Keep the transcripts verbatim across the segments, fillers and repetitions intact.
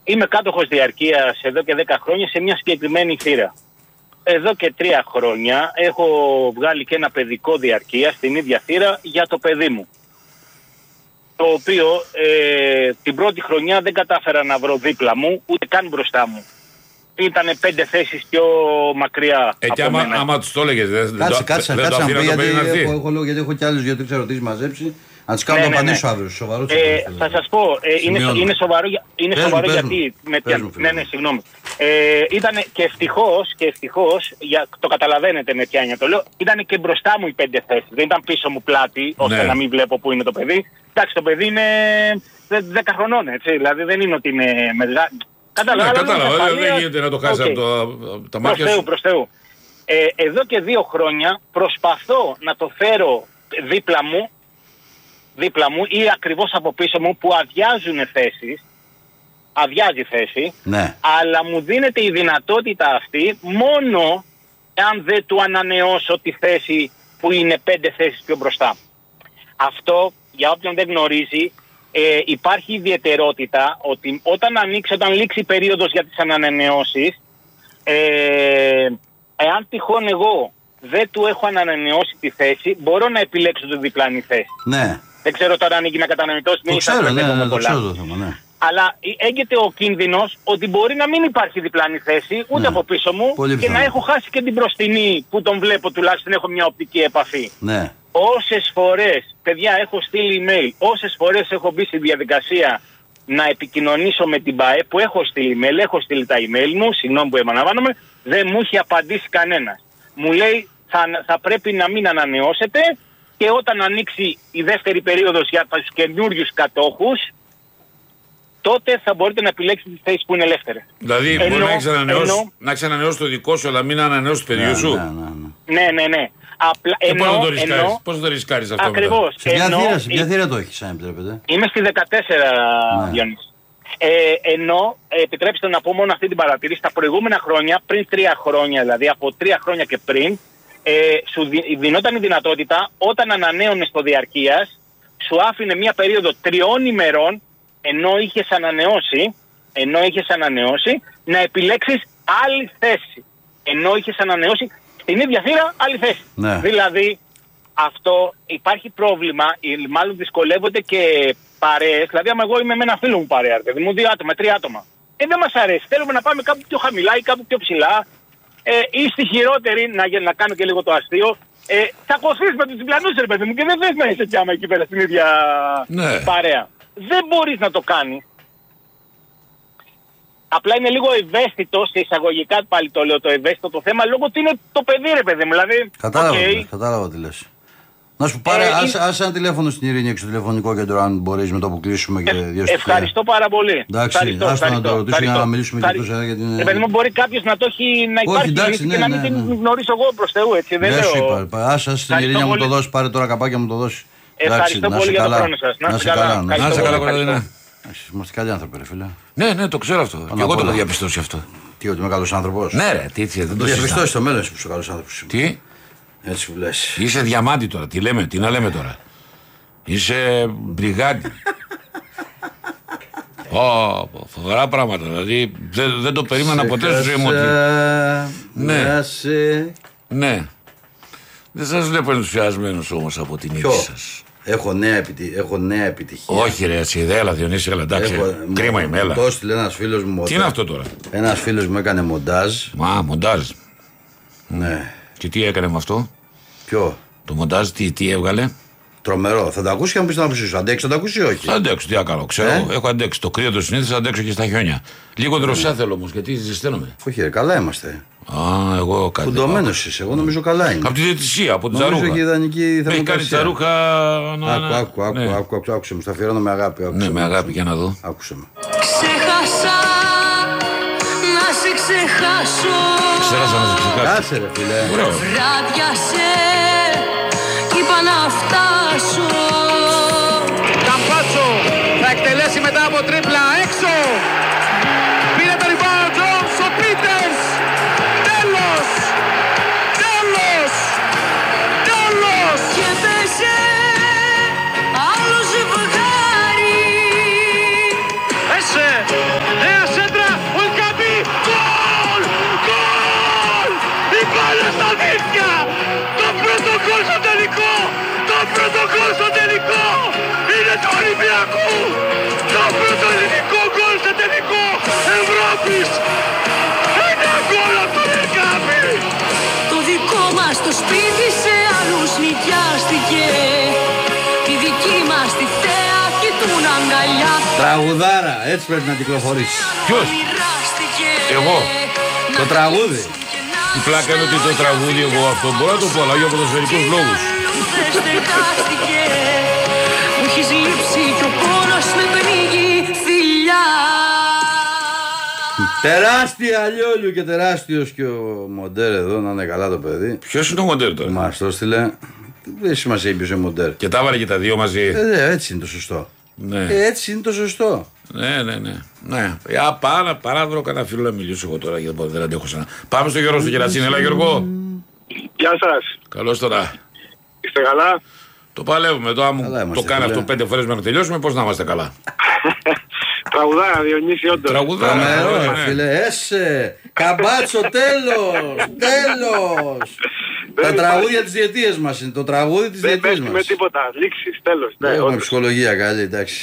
είμαι κάτοχος διαρκείας εδώ και δέκα χρόνια σε μια συγκεκριμένη θύρα. Εδώ και τρία χρόνια έχω βγάλει και ένα παιδικό διαρκεία στην ίδια θύρα για το παιδί μου. Το οποίο ε, την πρώτη χρονιά δεν κατάφερα να βρω δίπλα μου, ούτε καν μπροστά μου. Ήταν πέντε θέσεις πιο μακριά. Ε, και άμα, άμα τους το έλεγες, δεν κάτσε, κάτσε, το κάτσε, αφήνω να το πει, παιδί να γιατί, έρθει. έχω, έχω, λόγω, γιατί έχω κι άλλες δύο-τρεις ερωτήσεις μαζέψει. Να τις κάνω ναι, να ναι, απαντήσω ναι. αύριο. Σοβαρό. Ε, θα σας πω, ε, είναι, είναι σοβαρό, είναι πες σοβαρό μου, γιατί. μου, Με, πες μου, ναι, ναι, συγγνώμη. Ε, ήταν και ευτυχώς, και ευτυχώς, για, το καταλαβαίνετε με ποια έννοια το λέω, ήταν και μπροστά μου οι πέντε θέσεις. Δεν ήταν πίσω μου πλάτη, ώστε ναι. να μην βλέπω πού είναι το παιδί. Εντάξει, το παιδί είναι δέκα χρονών, έτσι. Δηλαδή δεν είναι ότι είναι μεγάλο. Κατάλαβα, ναι, κατάλαβα. Δεν γίνεται να το χάσει okay. από το, τα μάτια προς σου. Θεού, προς Θεού. Ε, εδώ και δύο χρόνια προσπαθώ να το φέρω δίπλα μου, δίπλα μου ή ακριβώς από πίσω μου που αδειάζουν θέσεις, αδειάζει θέση, ναι. αλλά μου δίνεται η δυνατότητα αυτή μόνο αν δεν του ανανεώσω τη θέση που είναι πέντε θέσεις πιο μπροστά. Αυτό, για όποιον δεν γνωρίζει, ε, υπάρχει ιδιαιτερότητα ότι όταν ανοίξει, όταν λήξει η περίοδος για τις ανανεώσεις, ε, εάν τυχόν εγώ δεν του έχω ανανεώσει τη θέση, μπορώ να επιλέξω τη διπλάνη θέση. Ναι. Δεν ξέρω τώρα αν έγινε κατανοητός. Το ξέρω, ναι, ναι, ναι, το ξέρω το θέμα, ναι. Αλλά έγκυται ο κίνδυνος ότι μπορεί να μην υπάρχει διπλάνη θέση ούτε ναι. από πίσω μου πολύ και πιθανό. Να έχω χάσει και την μπροστινή που τον βλέπω, τουλάχιστον έχω μια οπτική επαφή. Ναι. Όσες φορές, παιδιά, έχω στείλει email, όσες φορές έχω μπει στη διαδικασία να επικοινωνήσω με την ΠΑΕ, που έχω στείλει email, έχω στείλει τα email μου, συγγνώμη που επαναλαμβάνομαι, δεν μου έχει απαντήσει κανένας. Μου λέει θα, θα πρέπει να μην ανανεώσετε και όταν ανοίξει η δεύτερη περίοδος για τους καινούριους κατόχους, τότε θα μπορείτε να επιλέξετε τις θέσεις που είναι ελεύθερες. Δηλαδή ενώ, μπορεί να έχεις ανανεώσει, ανανεώσει το δικό σου, αλλά μην ανανεώσει το παιδί σου. Ναι, ναι, ναι. ναι, ναι. Απλά, και ενώ, πώς θα το ρισκάρεις, ενώ, πώς θα το ρισκάρεις αυτό. Ακριβώς. Σε ποια θύρα, σε ποια θύρα το έχεις, αν επιτρέπετε. Είμαι στη δεκατέσσερα, ναι. Διονύση. Ε, ενώ, ε, επιτρέψτε να πω μόνο αυτή την παρατήρηση, τα προηγούμενα χρόνια, πριν τρία χρόνια δηλαδή, από τρία χρόνια και πριν, ε, σου δι, δινόταν η δυνατότητα, όταν ανανέωνες το διαρκείας, σου άφηνε μια περίοδο τριών ημερών, ενώ είχες ανανεώσει, ενώ είχες ανανεώσει, να επιλέξεις άλλη θέση. Ενώ είχες ανανεώσει στην ίδια θύρα άλλη θέση. Ναι. Δηλαδή, αυτό υπάρχει πρόβλημα, μάλλον δυσκολεύονται και παρέες. Δηλαδή, άμα εγώ είμαι με ένα φίλο μου παρέα, δηλαδή μου δύο άτομα, τρία άτομα. Ε, δεν μας αρέσει. Θέλουμε να πάμε κάπου πιο χαμηλά ή κάπου πιο ψηλά. Ε, ή στη χειρότερη, να, να κάνω και λίγο το αστείο, ε, θα κοθείς με τους διπλανούς, ρε παιδί μου, και δεν θες να είσαι πιάμα εκεί πέρα στην ίδια ναι. παρέα. Δεν μπορείς να το κάνεις. Απλά είναι λίγο ευαίσθητο, σε εισαγωγικά πάλι το λέω το ευαίσθητο το θέμα, λόγω ότι είναι το παιδί, ρε παιδί μου. Δηλαδή, κατάλαβα, okay. κατάλαβα τι λες. Να σου πάρε, ε, άσε, είναι... άσε ένα τηλέφωνο στην Ειρήνη έξω τηλεφωνικό κέντρο, αν μπορείς με το που κλείσουμε και ε, δύο Ευχαριστώ πάρα πολύ. Εντάξει, άστο να το ρωτήσω για να μιλήσουμε και τους για την... Ε, παιδί μου, μπορεί κάποιος να το έχει, να υπάρχει εντάξει, ναι, και να μην ναι, ναι. την γνωρίσω εγώ προς Θεού, έτσι, δεν λέω. σου είπα, άσε στην Ειρήνη μου το δώσει, πάρε τώρα καπάκια μου το δώσει. Ευχαριστώ πολύ για τον χρόνο σας. Να είστε καλά. Να είστε καλά, Κωνσταντίνα. Είμαστε καλοί άνθρωποι, ρε φίλε. Ναι, ναι, το ξέρω αυτό. Και εγώ το έχω διαπιστώσει αυτό. Τι, ότι είμαι καλός άνθρωπος. Ναι, ρε, τι έτσι, δεν το διαπιστώσει στο μέλλον που είσαι καλός άνθρωπος. Τι. Έτσι που λες. Είσαι διαμάντι τώρα, τι λέμε, τι να λέμε τώρα. Είσαι μπριγάντι. Ω, φοβερά πράγματα. Δηλαδή δεν, δεν το περίμενα ποτέ στη ζωή μου. Ναι. Ναι. Δεν σας βλέπω ενθουσιασμένος όμως από την είδηση σας. Έχω νέα, επιτυχία, έχω νέα επιτυχία. Όχι, ρε, έτσι, έλα, Διονύση, έλα, εντάξει. Έχω, κρίμα είμαι, έλα. Το έστειλε ένας φίλος μου. Τι είναι αυτό τώρα. Ένας φίλος μου έκανε μοντάζ. Μα, μοντάζ. Ναι. Και τι έκανε με αυτό. Ποιο. Το μοντάζ, τι, τι έβγαλε. Τρομερό. Θα τα ακούσει και να πει να ακούσει. Αντέξει, θα τα ακούσει ή όχι. Θα αντέξω, τι κάνω. Ξέρω, ε? έχω αντέξει. Το κρύο το συνήθω θα αντέξω και στα χιόνια. Λίγο δροσιά θέλω όμως, γιατί ζεσταίνομαι. Όχι, ρε, καλά είμαστε. Α, εγώ κάτι. Φουντωμένος είσαι, εγώ νομίζω καλά είναι. Από τη διαιτησία, από την Τζαρούχα. Νομίζω και ιδανική θερμοκρασία. Έχει κάνει Τζαρούχα. Άκου, άκου, άκου, ναι. άκου, άκου, άκουσε μου, στα αφιερώνω με αγάπη. Ναι, με αγάπη, για να δω. Άκουσε με. Ξέχασα να σε ξεχάσω. Ξέχασα να σε ξεχάσω. Κάτσε ρε φίλε. Βράδιασε κι είπα να φτάσω. Καμπάτσο θα εκτελέσει μετά από τρίπλα έξω. Πήρε το rebound ο Τζόνς, ο Πίτερς. Τέλος! Τέλος! Τέλος! Και πέσε άλλο ζευγάρι. Έσε! Νέα αγάπης. Ένα γκολ από τον Εργάβη. Το δικό μας το σπίτι σε άλλους νοικιάστηκε. Τη δική μας τη θέα κοιτούν αγκαλιά. Τραγουδάρα, έτσι πρέπει να κυκλοφορήσει. Ποιος? Εγώ. Το τραγούδι. Η πλάκα είναι ότι το τραγούδι εγώ αυτό μπορώ να το πω, αλλά για ποδοσφαιρικούς λόγους. Μου έχεις λείψει κι ο πόνος με πνίγει θηλιά. Τεράστια Λιόλιου και τεράστιος και ο Μοντέρ εδώ, να είναι καλά το παιδί. Ποιος είναι ο Μοντέρ τώρα? Μας το στείλε. Δεν σημασία ποιος είναι ο Μοντέρ. Και τα έβαλε και τα δύο μαζί. Ε, έτσι είναι το σωστό. Ναι. Ε, έτσι είναι το σωστό. Ναι, ναι, ναι. ναι. Α, πάρα, παρά βρω κανένα φίλο να μιλήσω εγώ τώρα γιατί δεν αντέχω σαν. Πάμε στο Γιώργο στο Κερατσίνη. Έλα Γιώργο. Γεια σας. Καλώς τώρα. Είστε καλά? Το παλεύουμε. Το, άμα Καλά, το κάνει αυτό πέντε φορές μέχρι να τελειώσουμε, πώς να είμαστε καλά. Τραγουδάρα, Διονύση, όντως. Τραγουδάρα, Καμερό, ναι. φίλε, έσε. Καμπάτσο, τέλος. Τέλος. Τα τραγούδια της διετίας μας είναι. Το τραγούδι της Δεν διετίας πέφτει με μας. τίποτα. Λήξεις, τέλος. Ναι, Έχουμε όντως. ψυχολογία καλή, εντάξει.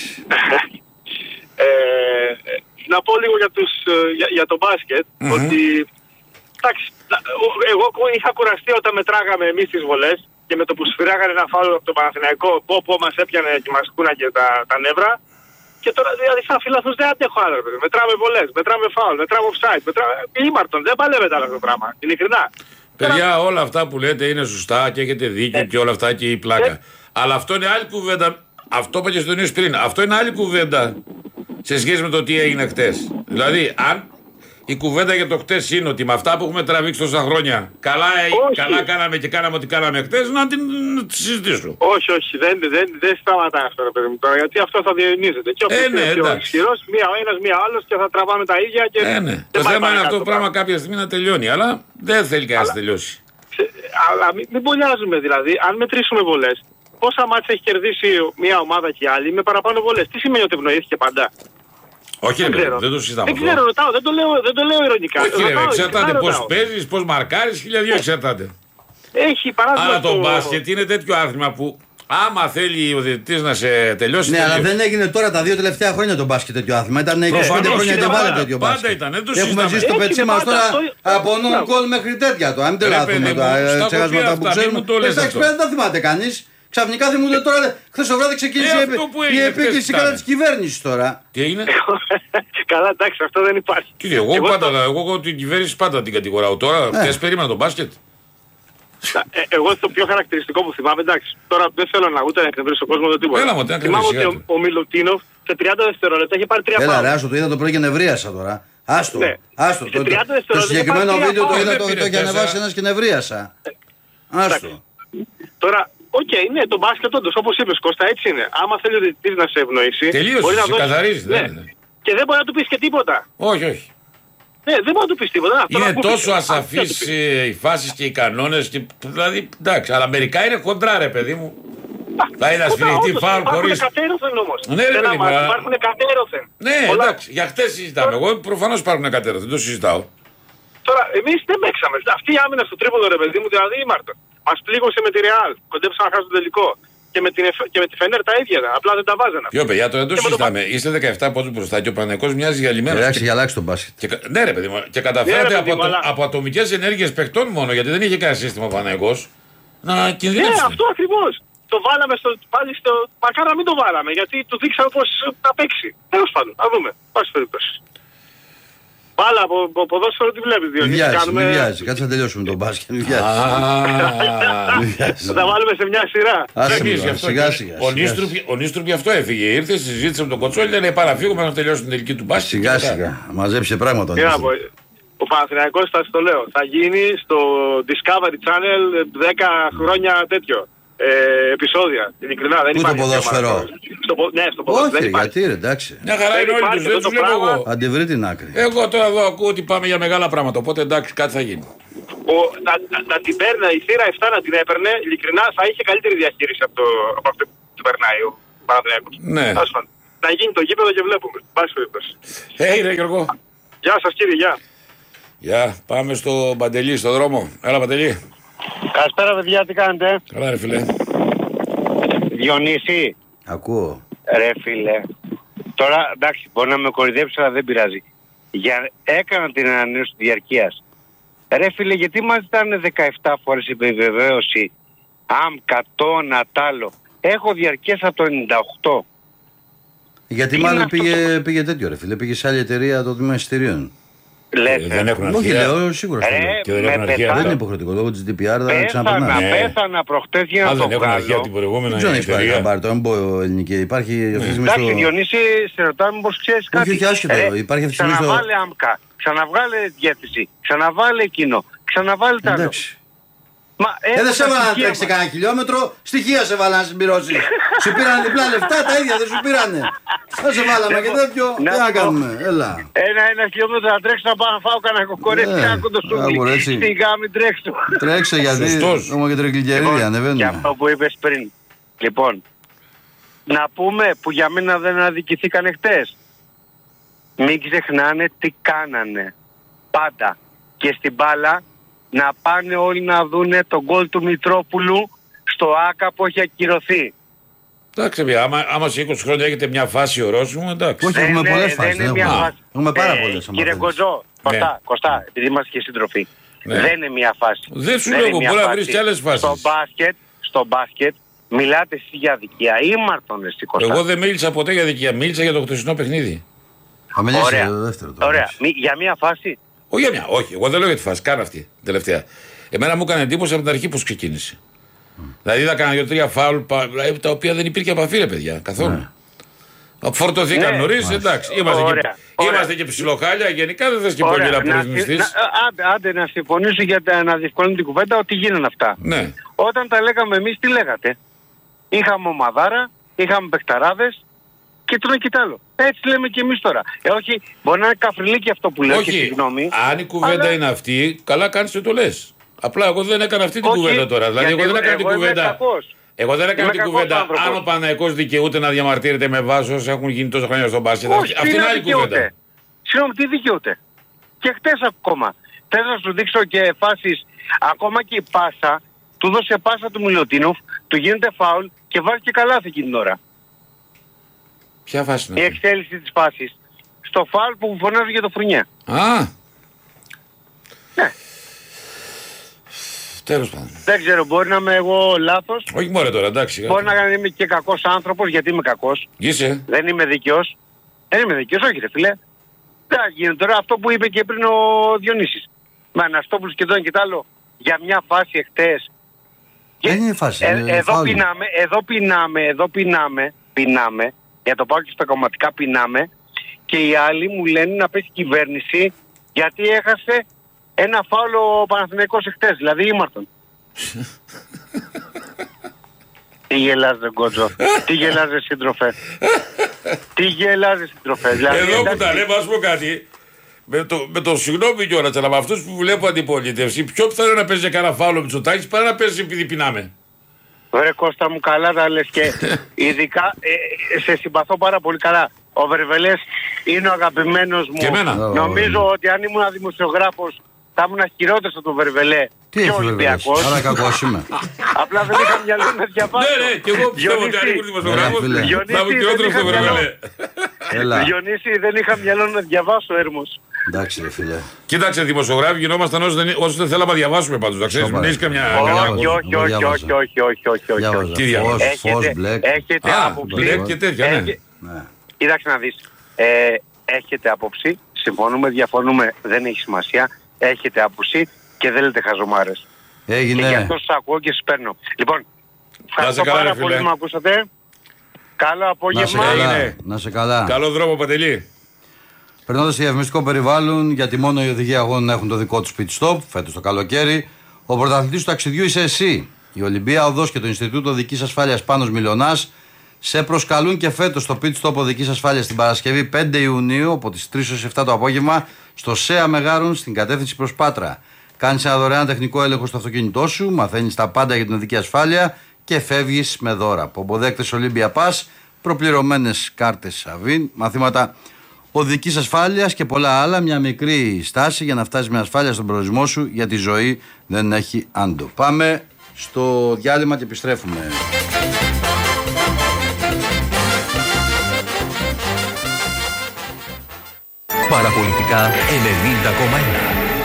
Ε, να πω λίγο για, τους, για, για το μπάσκετ, Μμμ. ότι εντάξει, να- ο- εγώ είχα κουραστεί όταν μετράγαμε εμείς τις βολές και με το που σφυράγανε ένα φάουλ από το Παναθηναϊκό, πω πω μας έπιανε και μας κούναγε τα, τα νεύρα. Και τώρα δηλαδή σαν φιλαθούς δεν αντέχω άλλο, ρε παιδί. Μετράμε βολές, μετράμε φάουλ, μετράμε offside, μετράμε ήμαρτον, δεν παλεύεται άλλο αυτό το πράγμα, ειλικρινά. Παιδιά, όλα αυτά που λέτε είναι σωστά και έχετε δίκιο και όλα αυτά και η πλάκα. Αλλά αυτό είναι άλλη κουβέντα. Αυτό είπα και στον Ιωσή πριν. Αυτό είναι άλλη κουβέντα σε σχέση με το τι έγινε χτες. Δηλαδή, αν η κουβέντα για το χτες είναι ότι με αυτά που έχουμε τραβήξει τόσα χρόνια καλά, Όχι. καλά κάναμε και κάναμε ό,τι κάναμε χτες, να την να τη συζητήσω. Όχι, όχι, δεν, δεν, δεν σταματάει αυτό, ρε παιδί μου τώρα, γιατί αυτό θα διαιωνίζεται. Και όποιος Ε, ναι, είναι πιο εντάξει. ισχυρός, μία ο ένας, μία ο άλλος και θα τραβάμε τα ίδια και. Ε, ναι. δεν Το πάει θέμα είναι αυτό παρακάτω το πράγμα κάποια στιγμή να τελειώνει. Αλλά δεν θέλει κανένα να τελειώσει. Σε- Αλλά μην, μην μπολιάζουμε δηλαδή, αν μετρήσουμε βολές, πόσα μάτια έχει κερδίσει μία ομάδα και η άλλη με παραπάνω βολές. Τι σημαίνει ότι ευνοήθηκε παντά? Όχι, ρε, Δεν ξέρω. παιδί, δεν το συζητάμε Δεν αυτό. ξέρω, ρωτάω, δεν το λέω, δεν το λέω ειρωνικά. Όχι, ρε, Ρωτάω, εξαρτάται ειλικρινά πώς ρωτάω. παίζεις, πώς μαρκάρεις, χίλια δύο εξαρτάται. Έχει παράδειγμα. Αλλά το στο- μπάσκετ είναι τέτοιο άθλημα που άμα θέλει ο διαιτητής να σε τελειώσει. Ναι, αλλά τελείωσε. δεν έγινε τώρα τα δύο τελευταία χρόνια το μπάσκετ τέτοιο άθλημα. Ήταν είκοσι πέντε Προφανώς χρόνια είναι και βάλε πάντα. τέτοιο Πάντα μπάσκετ. ήταν, δεν το Έχουμε συζητάμε. ζήσει το Έτσι πετσί είναι μας πάντα, τώρα αυτό- από non goal μέχρι τέτοια το. Αν μην Ρε, τρελαθούμε παιδί τα μου, στα έχω πει ξεχάσματα που αυτά, ξέρουμε. μην μου το λες Εντάξει, αυτό. δεν τα θυμάται κανείς. Ξαφνικά θυμούνται τώρα. Χθες το βράδυ ξεκίνησε Ε, η αυτό επί- που η έγινε επίκριση χθες κατά ήταν. της κυβέρνησης τώρα. Τι έγινε. Καλά, εντάξει, αυτό δεν υπάρχει. Κύριε, εγώ Εγώ πάντα, το- εγώ, εγώ την κυβέρνηση πάντα την κατηγοράω. Τώρα, χθες περίμενα το μπάσκετ. Ε, εγώ το πιο χαρακτηριστικό που θυμάμαι, εντάξει, τώρα δεν θέλω να ούτε να εκνευρίσω τον κόσμο ούτε τίποτα. Έλα μου, τι να Θυμάμαι κρίνεις, ότι ο, ο Μιλουτίνοφ σε τριάντα δευτερόλεπτα είχε πάρει τρία Έλα φάουλ. ρε, άστο, το είδα το πρωί και νευρίασα τώρα. Άστο, Ναι. άστο. Σε Το, το, τριάντα το δευτερόλεπτα συγκεκριμένο υπάρχει βίντεο το ένα είδα, φάουλ. το, Δεν το είχε πήρε ανεβάσει τέσσερα. ένας και νευρίασα. Άστο. Τώρα, οκ, ναι, το μπάσκετ όντως, όπως είπες Κώστα, έτσι είναι. Άμα θέλει ο διαιτητής να σε ευνοήσει, Τελείωσε, μπορεί να σε δώσει- καθαρίζει, Ναι. δεν είναι. Και δεν μπορεί να του πεις και τίποτα. Όχι, όχι. Ναι, δεν μπορεί να του πεις τίποτα. Αυτό Είναι να ακούσεις. τόσο Αυτό να του ασαφείς πεις. ε, οι φάσεις και οι κανόνες. Και, δηλαδή, εντάξει, αλλά μερικά είναι χοντρά, ρε παιδί μου. Θα είναι Κοίτα, ασφυριχτή όντως, φάουλ υπάρχουν χωρίς. κατέρωθεν όμως. Ναι, ρε Σε ένα παιδί μου, μάτι αλλά- υπάρχουν κατέρωθεν. Ναι, Πολλά. εντάξει, για χτες συζητάμε. Εγώ προφανώς υπάρχουν κατέρα, δεν το συζητάω. Τώρα, εμείς δεν παίξαμε. Αυτή η άμυνα στο τρίποδο, ρε παιδί μου, δηλαδή ήμαρτον. Μας πλήγωσε με τη Ρεάλ. Κοντέψαμε να χάσουμε το τελικό. Και με, την, Εφ- και με τη Φενέρ τα ίδια ήταν. Απλά δεν τα βάζανε. Ποιο παιδιά, τώρα δεν το Και με το συζητάμε. Είστε δεκαεπτά πόντους μπροστά και ο Παναθηναϊκός μοιάζει γυαλιμένος. Εντάξει, Και- για αλλάξει το μπάσκετ. Και, κα- ναι, ρε παιδί μου, και καταφέρατε Ναι, ρε, από, παιδί μου, ατο- αλλά- από ατομικές ενέργειες παιχτών μόνο, γιατί δεν είχε κανένα σύστημα ο Παναθηναϊκός, να Ναι, κινδυνεύσετε. αυτό ακριβώς. Το βάλαμε στο, πάλι στο. Μακάρι να μην το βάλαμε, γιατί του δείξαμε πώς θα παίξει. Τέλος πάντων, να δούμε. Πάση περιπτώσει. Μπάλα από, από ποδόσφαιρο τι βλέπεις, Μην Διονύση. βιάζει, Κάνουμε... μην βιάζει. Κάτσε να τελειώσουμε τον μπάσκετ. Μην βιάζει. Α, Μην βιάζει. Θα τα βάλουμε σε μια σειρά. Άσε Εμείς με γι' τώρα, αυτό σιγά και- σιγά. Ο σιγά Νίστρουπ ο Νίστρουπ γι' αυτό έφυγε. Ήρθε, συζήτησε με τον Κοτσόλη, λέει πάρα να φύγουμε να τελειώσουμε την τελική του μπάσκετ. Σιγά Και μετά- σιγά. Μαζέψε πράγματα. Τι να πω, ο Παναθηναϊκός θα στο λέω. Θα γίνει στο Discovery Channel δέκα χρόνια τέτοιο. Ε, επεισόδια. Ειλικρινά δεν Πού το υπάρχει. ποδόσφαιρο? θέμα. Στο, πο- ναι, στο ποδόσφαιρο. Όχι, δεν υπάρχει. γιατί ρε, εντάξει. Μια χαρά Δεν είναι όλοι υπάρχει τους, δεν αυτό τους το βλέπω πράγμα. εγώ. Αντιβρει την άκρη. Εγώ τώρα εδώ ακούω ότι πάμε για μεγάλα πράγματα, οπότε εντάξει, κάτι θα γίνει. Ο, να, να, να την παίρνει, η θύρα επτά να την έπαιρνε, ειλικρινά θα είχε καλύτερη διαχείριση από, το, από αυτό που περνάει ο Παναθηναϊκός. Ναι. Τέλος πάντων. Να γίνει το γήπεδο και βλέπουμε. Πάση περιπτώσει. Hey, ρε Γιώργο. Γεια σας κύριε, γεια. Γεια, πάμε στο Παντελή, στο δρόμο. Έλα Παντελή. Καλησπέρα παιδιά, τι κάνετε? Καλά ρε φίλε. Διονύση, Ακούω. ρε φίλε. Τώρα εντάξει, μπορεί να με κορυδέψει, αλλά δεν πειράζει. για, έκαναν την ανανέωση διαρκείας. Ρε φίλε, γιατί μας ζητάνε δεκαεπτά φορές επιβεβαίωση άμκα, τόνα, τάλο. Έχω διαρκείας από το ενενήντα οκτώ. Γιατί Τι μάλλον είναι πήγε, αυτό? πήγε τέτοιο ρε φίλε, πήγε σε άλλη εταιρεία το τμήμα εισιτηρίων. Λες, Ε, δεν έχουν Όχι, αρχεία. λέω σίγουρα. στο λέω. Ρε, Και δεν με έχουν αρχεία. Δεν είναι πεθάνω. υποχρεωτικό λόγω τη ντι πι αρ, δεν Πέθανα, ξαναπερνά. Ναι. πέθανα προχτές για Α, να το δεν έχουν αρχεία βγάλω. την προηγούμενη Δεν ξέρω αν έχει πάρει εταιρεία. χαμπάρι, το αν πω ελληνική. Υπάρχει αυτή τη στιγμή Εντάξει, στο. Διονύση, σε ρωτάμε μήπως ξέρεις κάτι. όχι, άσχετο. Ε, Υπάρχει αυτή τη στιγμή στο- Ξαναβάλε άμκα, ξαναβάλε διεύθυνση, ξαναβάλε εκείνο, ξαναβάλε τα άλλο. Εντάξει. Μα Ε, δεν έχω σε τα έβαλα να στοιχεία τρέξει μας. κανένα χιλιόμετρο, στοιχεία σε βάλα να συμπληρώσει. Σου πήραν διπλά λεφτά, τα ίδια δεν σου πήρανε. Δεν σε βάλαμε και τέτοιο. Να Τι να πω. κάνουμε, έλα. Ένα, ένα χιλιόμετρο να τρέξω να πάω να φάω κανένα κοκορέτσι Ναι, και να το άκουρα, σούβλι. έτσι. Στην γάμη τρέξω. Τρέξε γιατί Σωστός. έχουμε και τριγκλικερίδια, Λοιπόν, και ανεβαίνουμε. αυτό που είπες πριν. Λοιπόν, να πούμε που για μένα δεν αδικηθήκανε χτες. Μην ξεχνάνε τι κάνανε. Πάντα. Και στην μπάλα να πάνε όλοι να δούνε τον γκολ του Μητρόπουλου στο ΆΚΑ που έχει ακυρωθεί. Εντάξει, παιδιά, άμα, άμα σε είκοσι χρόνια έχετε μια φάση ορόσημο, εντάξει. Όχι, έχουμε είναι- πολλές φάσεις, είναι δεν μια έχουμε. φάση. Έχουμε πάρα Ε, πολλές, άμα Κύριε θέλεις. Κοζό, Κωστά, Ναι. Κωστά, επειδή είμαστε και σύντροφοι. Ναι. Δεν είναι μια φάση. Δεν σου είναι λέω εγώ, μια μπορεί να φάση. βρεις και άλλες φάσεις. Στο μπάσκετ, στο μπάσκετ μιλάτε εσείς για αδικία. Ήμαρτον εσύ Κωστά. Εγώ δεν μίλησα ποτέ για δικία, μίλησα για το χτεσινό παιχνίδι. Θα μιλήσει Ωραία. το δεύτερο τώρα. Ωραία. Μη- για μια φάση. Όχι για μια, όχι. Εγώ δεν λέω για τη φάση, καν αυτή τελευταία. Εμένα μου έκανε εντύπωση από την αρχή πώς ξεκίνησε. Δηλαδή είδα κανένα δύο-τρία φάουλ πα- δηλαδή, τα οποία δεν υπήρχε επαφή, ρε παιδιά, καθόλου. Φορτωθήκαν Ναι. νωρίς, εντάξει. Είμαστε, Ωραία. και, Ωραία. είμαστε και ψιλοχάλια, γενικά δεν θες και Ωραία. πολύ να Να- προτιμιστείς. να- άντε, άντε να συμφωνήσω για τα- να διευκολύνω την κουβέντα ότι γίνανε αυτά. Ναι. Όταν τα λέγαμε εμείς, τι λέγατε. Είχαμε ομαδάρα, είχαμε παιχταράδες και το ένα και το άλλο. Έτσι λέμε και εμείς τώρα. Ε, όχι, μπορεί να είναι καφριλίκι αυτό που λέω και Όχι, συγγνώμη. αν η κουβέντα αλλά- είναι αυτή, καλά κάνεις και το λες. Απλά εγώ δεν έκανα αυτή την Όχι, κουβέντα τώρα. Δηλαδή, γιατί εγώ δεν έκανα την εγώ είμαι κουβέντα. κακός. Εγώ δεν έκανα Είμαι την κακός κουβέντα άνθρωπος. αν ο Παναθηναϊκός δικαιούται να διαμαρτύρεται με βάση όσα έχουν γίνει τόσα χρόνια στον μπάσκετ. Όχι, Αυτή αυτή τι είναι να άλλη δικαιούται. κουβέντα. Συγγνώμη, τι δικαιούται. Και χτες ακόμα. Θες να σου δείξω και φάσεις. Ακόμα και η πάσα, του δώσε πάσα του Μιλωτίνοφ, του γίνεται φάουλ και βάζει και καλάθι εκείνη την ώρα. Ποια φάση Η είναι αυτή? εξέλιξη της φάσης. Στο φάουλ που φωνάζουν για το Φρουνιέ. Α, Ναι. τέλος πάντων. Δεν ξέρω, μπορεί να είμαι εγώ λάθος. Όχι μωρέ τώρα, εντάξει. Μπορεί να είμαι και κακός άνθρωπος, γιατί είμαι κακός. Είσαι. Δεν είμαι δίκαιος. Δεν είμαι δίκαιος, όχι ρε φίλε. Δεν γίνεται τώρα αυτό που είπε και πριν ο Διονύσης. Με Αναστόπουλος και το ένα και το άλλο για μια φάση εχθές. Και- Δεν είναι φάση, ε, είναι εδώ φάουλ. πεινάμε, εδώ πεινάμε, εδώ πεινάμε, πεινάμε, για το πάω και στα κομματικά πεινάμε και οι άλλοι μου λένε να πέσει κυβέρνηση γιατί έχασε ένα φάουλο ο Παναθηναϊκός εχθές, δηλαδή ήμαρτον. Τι γελάς ρε Κότζο, τι γελάς ρε σύντροφε, τι γελάς ρε σύντροφε. Δηλαδή, Εδώ που εντάξει, τα λέμε, ας πω κάτι. Με το, με το συγγνώμη κιόλας, αλλά με αυτούς που βλέπω αντιπολίτευση, πιο πιθανό να παίζει κανένα φάουλο Μητσοτάκης παρά να παίζει επειδή πεινάμε. Ρε Κώστα μου, καλά τα λες και ειδικά ε, σε συμπαθώ πάρα πολύ καλά. Ο Βερβελές είναι ο αγαπημένος μου. Και εμένα. Νομίζω ότι αν ήμουν δημοσιογράφος θα ήμουν χειρότερος από τον Βερβελέ. Τι και έχει βέβαια. Ολυμπιακός. Άρα κακός είμαι. Απλά δεν είχα μυαλό να διαβάσω. Ναι, ναι, και εγώ πιστεύω ότι αν Διονύση, ήμουν δημοσιογράφος Ναι, φίλε. θα ήμουν Διονύση, χειρότερος δεν στο είχα Βρεβελέ. Έλα. Διονύση, δεν είχα μυαλό να διαβάσω έρμος. Εντάξει ρε φίλε. Κοίταξε, δημοσιογράφοι γινόμασταν όσοι δεν, όσοι δεν θέλαμε να διαβάσουμε πάντως. Να ξέρεις, μην Σοβαρά. έχεις καμιά. Όχι, καμιά- Όχι, όχι, όχι, διάβαζα. όχι, όχι, όχι, όχι, όχι, Διάβαζα. όχι. Τι διάβαζα? Φως, φως, Έχετε, μπλεκ. έχετε Α, άποψη. μπλεκ και τέτοια, ναι. Έχε- Ναι. Κοίταξε να δεις. Ε, έχετε άποψη, συμφωνούμε, διαφωνούμε, δεν έχει σημασία. Έχετε άποψη και δεν λέτε χαζομάρες. Και γι' Έγινε. αυτό σας ακούω και σας παίρνω. Λοιπόν, ευχαριστώ καλά, πάρα ρε φίλε. πολύ που με ακούσατε. Καλό Να σε απόγευμα. καλά. Έγινε. Να σε καλά. Καλό δρόμο, Παντελή. Περνώντας σε διαφημιστικό περιβάλλον, γιατί μόνο οι οδηγοί αγώνων έχουν το δικό του pit stop, φέτος το καλοκαίρι, ο πρωταθλητής του ταξιδιού είσαι εσύ. Η Ολυμπία Οδός και το Ινστιτούτο Οδικής Ασφάλειας Πάνος Μιλωνάς σε προσκαλούν και φέτος το pit stop οδικής ασφάλειας την Παρασκευή πέντε Ιουνίου από τις τρεις έως επτά το απόγευμα στο ΣΕΑ Μεγάρων στην κατεύθυνση προς Πάτρα. Κάνεις ένα δωρεάν τεχνικό έλεγχο στο αυτοκίνητό σου, μαθαίνεις τα πάντα για την οδική ασφάλεια και φεύγεις με δώρα. Πομποδέκτες Olympia Pass, προπληρωμένες κάρτες Σαβίν, μαθήματα οδικής ασφάλειας και πολλά άλλα. Μια μικρή στάση για να φτάσεις με ασφάλεια στον προορισμό σου, γιατί η ζωή δεν έχει άντο. Πάμε στο διάλειμμα και επιστρέφουμε. Παραπολιτικά ενενήντα κόμμα ένα.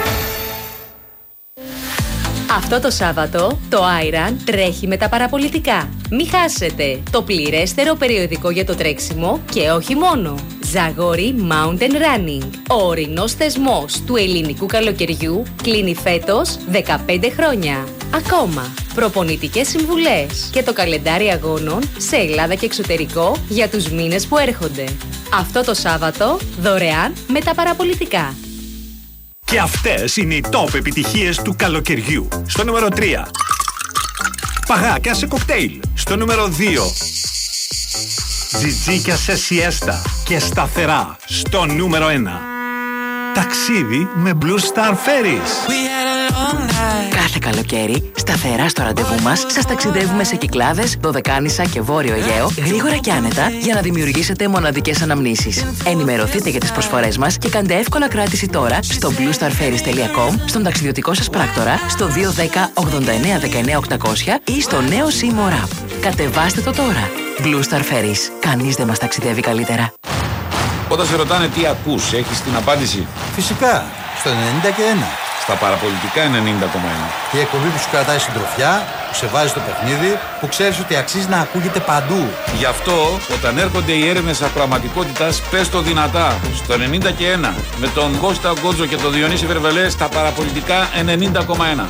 Αυτό το Σάββατο το Άιραν τρέχει με τα παραπολιτικά. Μη χάσετε το πληρέστερο περιοδικό για το τρέξιμο και όχι μόνο. Ζαγόρι Mountain Running. Ο ορεινός θεσμός του ελληνικού καλοκαιριού κλείνει φέτος δεκαπέντε χρόνια. Ακόμα, προπονητικές συμβουλές και το καλεντάρι αγώνων σε Ελλάδα και εξωτερικό για τους μήνες που έρχονται. Αυτό το Σάββατο δωρεάν με τα παραπολιτικά. Και αυτές είναι οι top επιτυχίες του καλοκαιριού. Στο νούμερο τρία. Παγάκια σε κοκτέιλ. Στο νούμερο δύο. Τζιτζίκια σε σιέστα και σταθερά. Στο νούμερο ένα. Ταξίδι με Blue Star Ferries. Κάθε καλοκαίρι, σταθερά στο ραντεβού μας, σας ταξιδεύουμε σε Κυκλάδες, Δωδεκάνησα και Βόρειο Αιγαίο, γρήγορα και άνετα, για να δημιουργήσετε μοναδικές αναμνήσεις. Ενημερωθείτε για τις προσφορές μας και κάντε εύκολα κράτηση τώρα στο blue star ferries τελεία com, στον ταξιδιωτικό σας πράκτορα, στο δύο ένα μηδέν ογδόντα εννέα δεκαεννέα οκτακόσια ή στο νέο SIM App. Κατεβάστε το τώρα. Blue Star Ferries. Κανείς δεν μας ταξιδεύει καλύτερα. Όταν σε ρωτάνε τι ακούς, έχεις την απάντηση? Φυσικά, στο ενενήντα και ένα. Στα παραπολιτικά ενενήντα κόμμα ένα. Η εκπομπή που σου κρατάει συντροφιά, που σε βάζει στο παιχνίδι, που ξέρεις ότι αξίζει να ακούγεται παντού. Γι' αυτό, όταν έρχονται οι έρευνες ακροαματικότητας, πες το δυνατά. Στο ενενήντα και ένα. Με τον Κώστα Γκότζο και τον Διονύση Βερβελέ στα παραπολιτικά ενενήντα κόμμα ένα.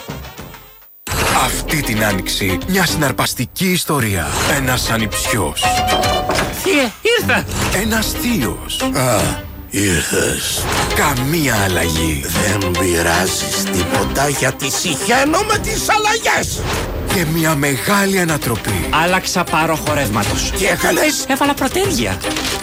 Αυτή την άνοιξη, μια συναρπαστική ιστορία. Ένας ανιψιός. Θείε, ήρθα! Ένας θείος. Α, ήρθες. Καμία αλλαγή. Δεν πειράζεις τίποτα γιατί συχαίνω με τις αλλαγές. Και μια μεγάλη ανατροπή. Άλλαξα πάροχο ρεύματος. Τι έκανες? Έβαλα προτέρια.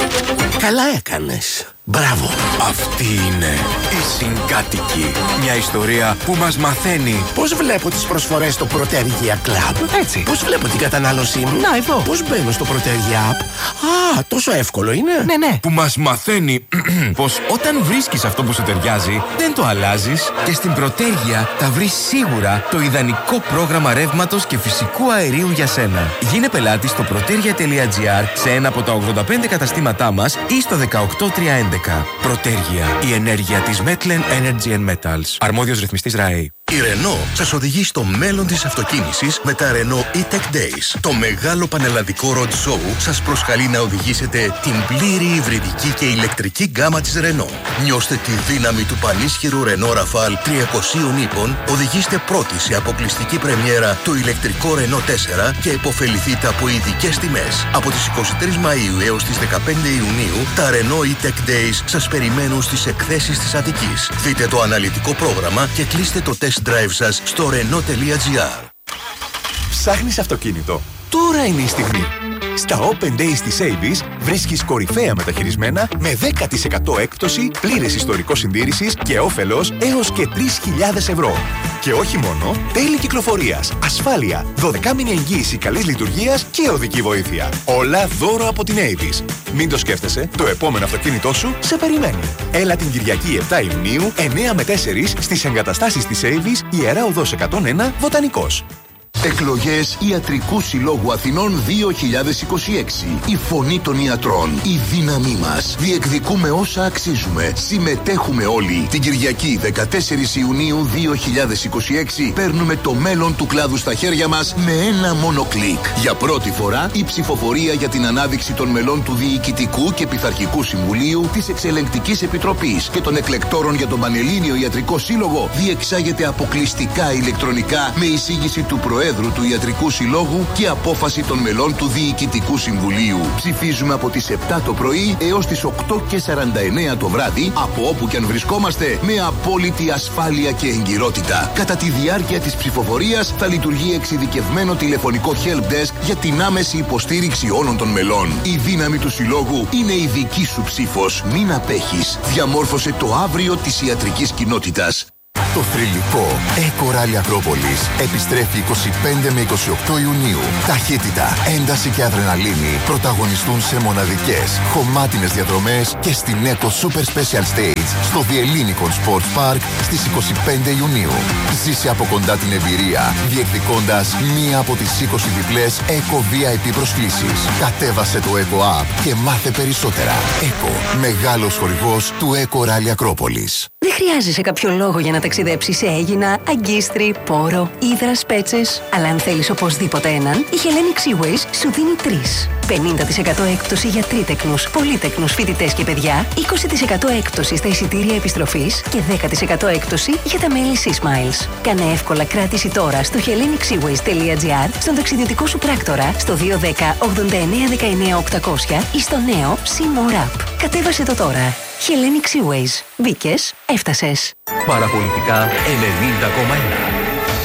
Καλά έκανες. Μπράβο. Αυτή είναι η Συγκάτοικη. Μια ιστορία που μας μαθαίνει πώς βλέπω τις προσφορές στο Προτέργεια Club. Έτσι. Πώς βλέπω την κατανάλωσή μου. Να, εδώ. Πώς μπαίνω στο Προτέργεια App. Α, τόσο εύκολο είναι. Ναι, ναι. Που μας μαθαίνει πως όταν βρίσκεις αυτό που σου ταιριάζει, δεν το αλλάζεις και στην Προτέργεια θα βρεις σίγουρα το ιδανικό πρόγραμμα ρεύματος και φυσικού αερίου για σένα. Γίνε πελάτη στο protergia τελεία gr σε ένα από τα ογδόντα πέντε καταστήματά μας ή στο δεκαοκτώ τριακόσια έντεκα. Προτέργεια. Η ενέργεια της Metlen Energy and Metals. Αρμόδιος ρυθμιστής ΡΑΕ. Η Renault σας οδηγεί στο μέλλον της αυτοκίνησης με τα Renault E-Tech Days. Το μεγάλο πανελλαδικό road show σας προσκαλεί να οδηγήσετε την πλήρη υβριδική και ηλεκτρική γκάμα της Renault. Νιώστε τη δύναμη του πανίσχυρου Renault Rafale τριακοσίων ύπων, οδηγήστε πρώτοι σε αποκλειστική πρεμιέρα το ηλεκτρικό Renault τέσσερα και επωφεληθείτε από ειδικές τιμές. Από τις εικοστή τρίτη Μαΐου έως τις δεκαπέντε Ιουνίου, τα Renault E-Tech Days σας περιμένουν στις εκθέσεις της Αττικής. Δείτε το αναλυτικό πρόγραμμα και κλείστε το test drive σας στο renault τελεία gr. Ψάχνεις αυτοκίνητο? Τώρα είναι η στιγμή. Στα Open Days της Avis βρίσκεις κορυφαία μεταχειρισμένα με δέκα τοις εκατό έκπτωση, πλήρες ιστορικό συντήρησης και όφελος έως και τρεις χιλιάδες ευρώ. Και όχι μόνο, τέλη κυκλοφορίας, ασφάλεια, δώδεκα μήνη εγγύηση καλής λειτουργίας και οδική βοήθεια. Όλα δώρο από την Avis. Μην το σκέφτεσαι, το επόμενο αυτοκίνητό σου σε περιμένει. Έλα την Κυριακή επτά Ιουνίου, εννέα με τέσσερα στις εγκαταστάσεις της Avis, Ιερά Οδός εκατόν ένα, Βοτανικός. Εκλογές Ιατρικού Συλλόγου Αθηνών δύο χιλιάδες είκοσι έξι. Η φωνή των ιατρών. Η δύναμή μας. Διεκδικούμε όσα αξίζουμε. Συμμετέχουμε όλοι. Την Κυριακή δεκατέσσερις Ιουνίου δύο χιλιάδες είκοσι έξι παίρνουμε το μέλλον του κλάδου στα χέρια μας με ένα μόνο κλικ. Για πρώτη φορά η ψηφοφορία για την ανάδειξη των μελών του Διοικητικού και Πειθαρχικού Συμβουλίου, της Εξελεγκτικής Επιτροπής και των εκλεκτόρων για τον Πανελλήνιο Ιατρικό Σύλλογο διεξάγεται αποκλειστικά ηλεκτρονικά με εισήγηση του Προέδρου του Ιατρικού Συλλόγου και απόφαση των μελών του Διοικητικού Συμβουλίου. Ψηφίζουμε από τις επτά το πρωί έως τις οκτώ και σαράντα εννέα το βράδυ, από όπου και αν βρισκόμαστε, με απόλυτη ασφάλεια και εγκυρότητα. Κατά τη διάρκεια της ψηφοφορίας θα λειτουργεί εξειδικευμένο τηλεφωνικό help desk για την άμεση υποστήριξη όλων των μελών. Η δύναμη του Συλλόγου είναι η δική σου ψήφος. Μην απέχεις. Διαμόρφωσε το αύριο της ιατρικής κοινότητας. Το θρυλικό Eco Rally Ακρόπολης επιστρέφει είκοσι πέντε με είκοσι οκτώ Ιουνίου. Ταχύτητα, ένταση και αδρεναλίνη πρωταγωνιστούν σε μοναδικές, χωμάτινες διαδρομές και στην Eco Super Special Stage στο The Ellinikon Sports Park στις είκοσι πέντε Ιουνίου. Ζήσε από κοντά την εμπειρία, διεκδικώντας μία από τις είκοσι διπλές Eco βι άι πι προσκλήσεις. Κατέβασε το Eco App και μάθε περισσότερα. Eco, μεγάλος χορηγός του Eco Rally Ακρόπολης. Δεν χρειάζεσαι κάποιο λόγο για να ταξιδέψεις σε Αίγινα, Αγκίστρι, Πόρο, Ύδρας, Πέτσες. Αλλά αν θέλεις οπωσδήποτε έναν, η Hellenic Seaways σου δίνει τρεις. πενήντα τοις εκατό έκπτωση για τρίτεκνους, πολύτεκνους φοιτητές και παιδιά, είκοσι τοις εκατό έκπτωση στα εισιτήρια επιστροφής και δέκα τοις εκατό έκπτωση για τα μέλη SeaSmiles. Κάνε εύκολα κράτηση τώρα στο hellenic seaways τελεία gr, στον ταξιδιωτικό σου πράκτορα, στο δύο ένα μηδέν ογδόντα εννέα δεκαεννέα οκτακόσια ή στο νέο SeaMore App. Κατέβασε το τώρα. Hellenic Seaways. Μπήκες, έφτασες. Παραπολιτικά ενενήντα κόμμα ένα.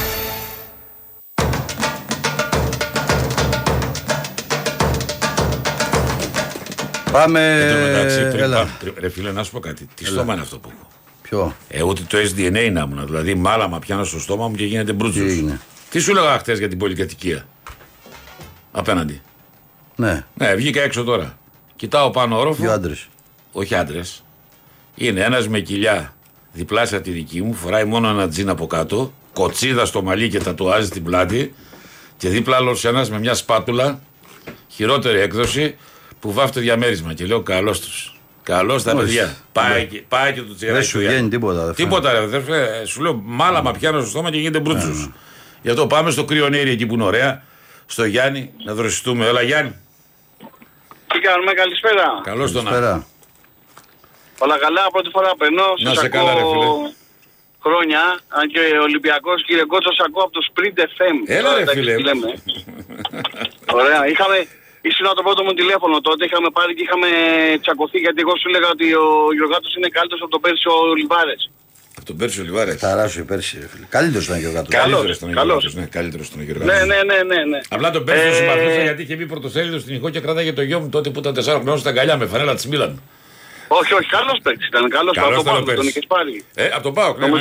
Πάμε. Έλα. Ρε φίλε, να σου πω κάτι. Τι στόμα είναι αυτό που έχω. Ποιο? Ε, ότι το ες ντι εν έι να ήμουν. Δηλαδή, μάλαμα πιάνω στο στόμα μου και γίνεται μπρούτσος. Τι, Τι σου έλεγα χτες για την πολυκατοικία. Απέναντι. Ναι. Ναι, βγήκα έξω τώρα. Κοιτάω πάνω όροφο. Δύο άντρες. Όχι άντρες. Είναι ένας με κοιλιά διπλάσια τη δική μου. Φοράει μόνο ένα τζιν από κάτω. Κοτσίδα στο μαλλί και τατουάζει στην πλάτη. Και δίπλα άλλος ένας με μια σπάτουλα. Χειρότερη έκδοση. Που βάφτει διαμέρισμα και λέω καλώς τους. Καλώς τα παιδιά. Πάει, και, πάει και το τσιγαράκι. Δεν σου βγαίνει τίποτα. Τίποτα, ρε αδερφέ. Σου λέω μάλαμα πιάνω στο στόμα και γίνεται μπρούτσος. Γι' αυτό πάμε στο κρυονέρι εκεί που είναι ωραία. Στο Γιάννη να δροσιστούμε. Έλα Γιάννη. Τι κάνουμε, καλησπέρα. Καλώς τον Ά. Όλα καλά, πρώτη φορά περνώ. Να σε καλά, ρε φίλε. Χρόνια, αν και ο Ολυμπιακός, κύριε Κότσο, σας ακούω από το Sprint εφ εμ. Έλα ρε φίλε. Ωραία, είχαμε... Ήσουν το πρώτο μου τηλέφωνο τότε, είχαμε πάρει και είχαμε τσακωθεί γιατί εγώ σου έλεγα ότι ο Γιωργάτος είναι καλύτερος από τον πέρσι ο Λιβάρες. Από τον πέρσι ο Λιβάρες. Ταράσου πέρσι, ρε φίλε. Καλύτερος ήταν ο Γιωργάτος. Καλύτερος ήταν ο Γιωργάτος. Ναι, καλύτερος ήταν ο Γιωργάτος. Ναι, ναι, ναι, ναι, ναι. Απλά τον πέρσι ε... το συμπαθούσα γιατί είχε μπει πρωτοσέλιδο στην ηχό και κράταγε το γιο μου τότε που ήταν τεσσάρων χρόνων στα αγκαλιά με φανέλα της Μίλαν. Όχι, όχι, καλός παίκτης ήταν. Καλός από τον Πάοκ, τον είχες πάρει. Ε, από τον Πάοκ, ναι.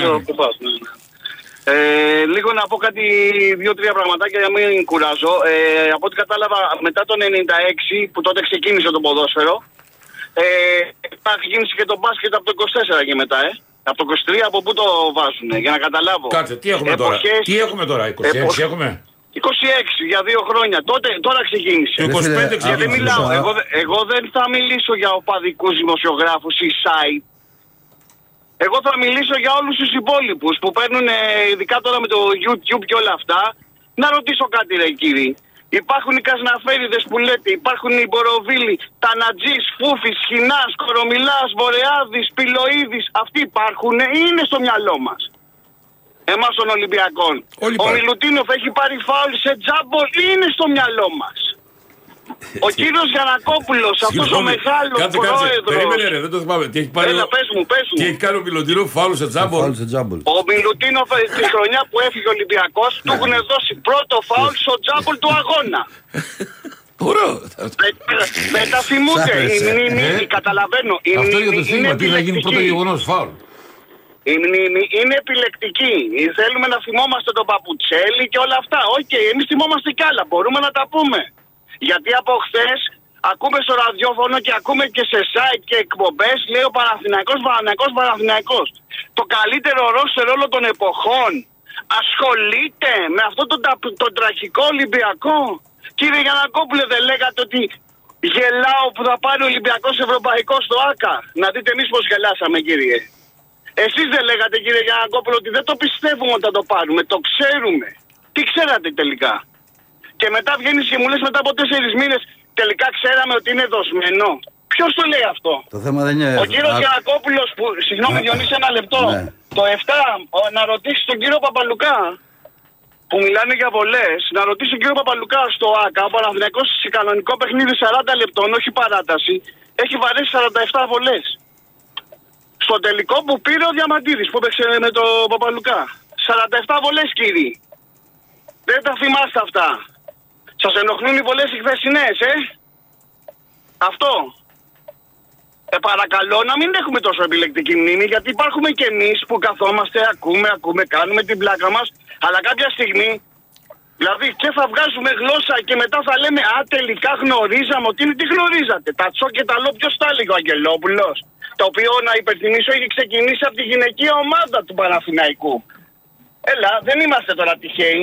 Ε, λίγο να πω κάτι, δύο-τρία πραγματάκια για να μην κουράζω. Ε, από ό,τι κατάλαβα, μετά το ενενήντα έξι που τότε ξεκίνησε το ποδόσφαιρο, ε, ξεκίνησε και το μπάσκετ από το είκοσι τέσσερα και μετά, ε. Από το είκοσι τρία από πού το βάζουνε, για να καταλάβω. Κάτσε, τι έχουμε Εποχές... τώρα, τι έχουμε τώρα, είκοσι έξι Εποχ... έχουμε. είκοσι έξι για δύο χρόνια, τότε, τώρα ξεκίνησε. Το είκοσι πέντε Γιατί μιλάω, εγώ, εγώ δεν θα μιλήσω για οπαδικούς δημοσιογράφους ή site. Εγώ θα μιλήσω για όλους τους υπόλοιπους που παίρνουν, ειδικά τώρα με το YouTube και όλα αυτά. Να ρωτήσω κάτι ρε κύριοι. Υπάρχουν οι Κασναφέριδες που λέτε, υπάρχουν οι Μποροβίλοι, Τανατζής, Φούφης, Χινάς, Κορομιλάς, Βορεάδης, Πιλοίδης. Αυτοί υπάρχουν ή είναι στο μυαλό μας? Εμάς των Ολυμπιακών. Ο Μιλουτίνοφ έχει πάρει φάουλ σε τζάμπολ ή είναι στο μυαλό μας? Ο κύριος Γιαννακόπουλος, αυτός ο μεγάλος κάτσε, πρόεδρος. Κάτσε, περίμενε ρε, δεν το θυμάμαι. Τι έχει πάρει Έλα, πες μου, πες μου. Τι έχει κάνει ο Μιλουτίνοφ, φάουλ σε τζάμπολ. Ο Μιλουτίνοφ τη χρονιά που έφυγε ο Ολυμπιακός, του έχουν δώσει πρώτο φάουλ στο τζάμπολ του αγώνα. Ωραίο. Με τα θυμούνται, η μνήμη, καταλαβαίνω. Αυτό για το θύμα, τι θα γίνει πρώτο γεγονός φάουλ. Η μνήμη είναι επιλεκτική. Θέλουμε να θυμόμαστε τον Παπουτσέλη και όλα αυτά. Οκ, okay, εμείς θυμόμαστε κι άλλα, μπορούμε να τα πούμε. Γιατί από χθες ακούμε στο ραδιόφωνο και ακούμε και σε site και εκπομπές, λέει ο Παναθηναϊκός, Παναθηναϊκός, Παναθηναϊκός. Το καλύτερο ρόστερ όλων των εποχών ασχολείται με αυτό το, το, το τραγικό Ολυμπιακό. Κύριε Γιαννακόπουλε, δεν λέγατε ότι γελάω που θα πάρει ο Ολυμπιακός Ευρωπαϊκό στο ΆΚΑ? Να δείτε εμείς πως γελάσαμε, κύριε. Εσείς δεν λέγατε, κύριε Γιαννακόπουλο, ότι δεν το πιστεύουμε ότι θα το πάρουμε? Το ξέρουμε. Τι ξέρατε τελικά? Και μετά βγαίνεις και μου λες μετά από τέσσερις μήνες τελικά ξέραμε ότι είναι δοσμένο. Ποιος το λέει αυτό? Το θέμα δεν είναι... Ο κύριος Α... Γιαννακόπουλος που... Συγγνώμη, Διονύση, ένα λεπτό. Ναι. Το επτά να ρωτήσει τον κύριο Παπαλουκά που μιλάνε για βολές. Να ρωτήσει τον κύριο Παπαλουκά στο ΆΚΑ. Ο Παναθηναϊκός σε κανονικό παιχνίδι σαράντα λεπτών, όχι παράταση, έχει βαρέσει σαράντα επτά βολές. Στο τελικό που πήρε ο Διαμαντίδης που έπαιξε με τον Παπαλουκά. σαράντα επτά βολές, κύριοι. Δεν τα θυμάστε αυτά. Σας ενοχλούν οι βολές οι χθεσινές, ε? Αυτό. Ε, παρακαλώ να μην έχουμε τόσο επιλεκτική μνήμη, γιατί υπάρχουμε κι εμείς που καθόμαστε, ακούμε, ακούμε, κάνουμε την πλάκα μας, αλλά κάποια στιγμή, δηλαδή και θα βγάζουμε γλώσσα και μετά θα λέμε «Α, τελικά γνωρίζαμε ότι είναι». Τι γνωρίζατε? Τα τσό και τα λό, ποιος τα έλεγε, ο Αγγελόπουλος? Το οποίο, να υπενθυμίσω, είχε ξεκινήσει από τη γυναικεία ομάδα του Παναθηναϊκού. Έλα, δεν είμαστε τώρα τυχαίοι.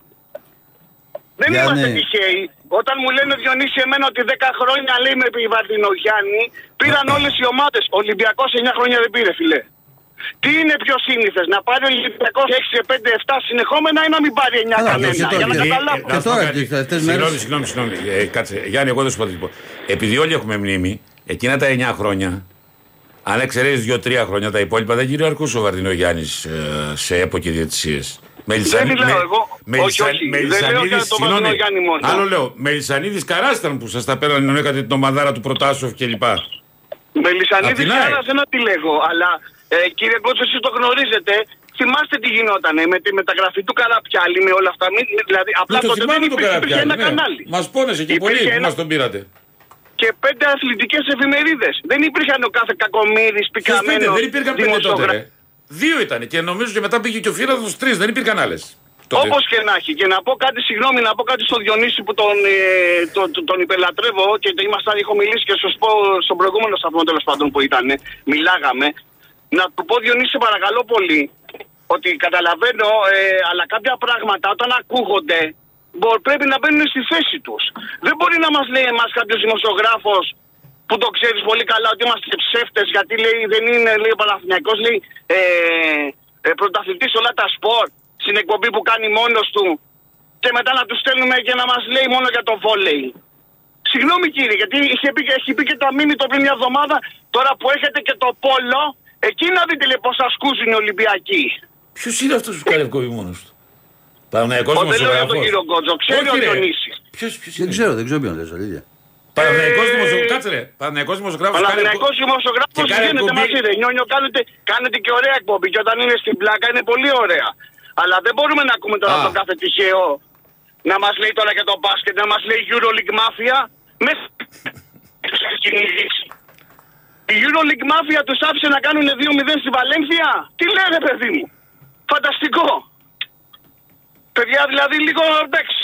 Δεν Γιάννη. είμαστε τυχαίοι. Όταν μου λένε Διονύση εμένα ότι δέκα χρόνια λέει με Βαρδινογιάννη, πήραν όλες οι ομάδες. Ο Ολυμπιακός εννιά χρόνια δεν πήρε, φιλέ. Τι είναι πιο σύνηθες, να πάρει ο Ολυμπιακός έξι, πέντε, επτά συνεχόμενα ή να μην πάρει εννιά κανένα? Για να καταλάβω. Και τώρα, συγγνώμη, συγγνώμη, συγγνώμη. Ε, κάτσε, Γιάννη, εγώ δεν σου πω τι πω. Επειδή όλοι έχουμε μνήμη, εκείνα τα εννιά χρόνια, αν εξαιρέσεις δύο τρία χρόνια, τα υπόλοιπα δεν κυριαρχούσε ο Βαρδινογιάννης ε, σε έποκη διαιτησίες. Δεν μιλάω εγώ. Όχι, όχι. Δεν λέω για τον Βαρδινογιάννη μόνο. Άλλο λέω. Μελισσανίδης Καράς ήταν που σας τα πέρανε, έκατε την ομαδάρα του Προτάσοφ κλπ. Μελισσανίδης Καράς δεν τη λέγω, αλλά ε, κύριε Κότσο, εσείς το γνωρίζετε. Θυμάστε τι γινότανε με τη μεταγραφή του Καραπιάλη, με όλα αυτά. Δηλαδή, απλά το τότε δεν υπήρχε, υπήρχε ένα ναι. κανάλι. Μας πόνεσε και πολύ που μας τον πήρατε. Και πέντε αθλητικές εφημερίδες. Δεν υπήρχαν ο κάθε κακομοίρης πικραμένος. Δεν υπήρχαν πέντε τότε. Ρε. Δύο ήταν και νομίζω και μετά πήγε και ο Φύραδος τρεις. Δεν υπήρχαν άλλες. Όπως και να έχει. Και να πω κάτι, συγγνώμη, να πω κάτι στον Διονύση που τον, ε, τον, τον, τον υπελατρεύω και ήμασταν, έχω μιλήσει και σου πω στον προηγούμενο σταθμό τέλος πάντων που ήταν. Μιλάγαμε. Να του πω, Διονύση, παρακαλώ πολύ, ότι καταλαβαίνω, ε, αλλά κάποια πράγματα όταν ακούγονται πρέπει να μπαίνουν στη θέση τους. Δεν μπορεί να μας λέει εμάς κάποιος δημοσιογράφος που το ξέρεις πολύ καλά ότι είμαστε ψεύτες, γιατί λέει δεν είναι, λέει ο Παναθηναϊκός, λέει ε, ε, πρωταθλητής όλα τα σπορ, στην εκπομπή που κάνει μόνος του, και μετά να του στέλνουμε και να μας λέει μόνο για το βόλεϊ. Συγγνώμη κύριε, γιατί είχε πει, έχει πει και το αμήνι το πριν μια εβδομάδα, τώρα που έχετε και το πόλο, εκεί να δείτε λέει πώς ασκούζουν οι Ολυμπιακοί. Ποιος είναι αυτός που κάνει εκπομπή μόνος του? Παναθηναϊκός δημοσιογράφος. Δεν λέω για τον κύριο Γκότζο, ξέρει ο Διονύσης. Δεν ξέρω, δεν ξέρω ποιον λες, αλήθεια. Παναθηναϊκός δημοσιογράφος, κάτσε ρε. Παναθηναϊκός δημοσιογράφος. Παναθηναϊκός δημοσιογράφος γίνεται μαζί ρε. Νιόνιο, κάνετε, κάνετε και ωραία εκπομπή και όταν είναι στην πλάκα είναι πολύ ωραία. Αλλά δεν μπορούμε να ακούμε τώρα τον κάθε τυχαίο να μας λέει τώρα για τον μπάσκετ, να μας λέει EuroLeague Mafia. Μέσα η EuroLeague Mafia τους άφησε να κάνουν δύο μηδέν στη Βαλένθια. Τι λένε παιδί μου? Φανταστικό. Παιδιά, δηλαδή λίγο εντάξει.